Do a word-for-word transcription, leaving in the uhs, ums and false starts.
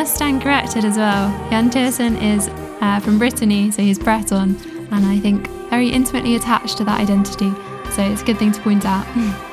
must stand corrected as well. Jan Tiersen is uh, from Brittany, so he's Breton, and I think very intimately attached to that identity. So it's a good thing to point out.